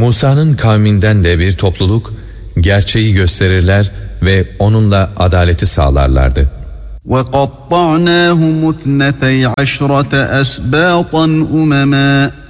Musa'nın kavminden de bir topluluk gerçeği gösterirler ve onunla adaleti sağlarlardı. وَقَطَّعْنَاهُمُ اثْنَتَيْ عَشْرَةَ أَسْبَاطًا أُمَمًا